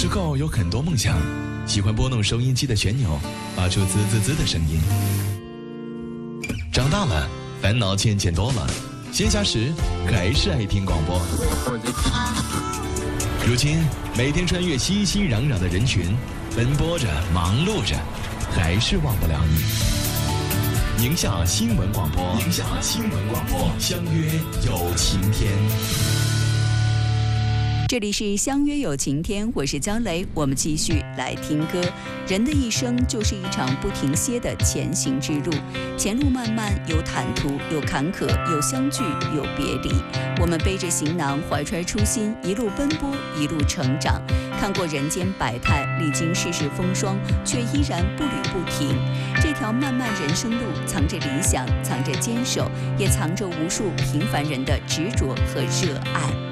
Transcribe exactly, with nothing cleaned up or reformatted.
时候有很多梦想，喜欢拨弄收音机的旋钮，发出滋滋滋的声音。长大了，烦恼渐渐多了，闲暇时还是爱听广播。如今，每天穿越熙熙攘攘的人群，奔波着，忙碌着，还是忘不了你。宁夏新闻广播，宁夏新闻广播，相约有晴天。 这里是相约有晴天，我是焦雷，我们继续来听歌。人的一生就是一场不停歇的前行之路，前路漫漫，有坦途，有坎坷，有相聚，有别离。我们背着行囊，怀揣初心，一路奔波，一路成长。看过人间百态，历经世事风霜，却依然步履不停。这条漫漫人生路，藏着理想，藏着坚守，也藏着无数平凡人的执着和热爱。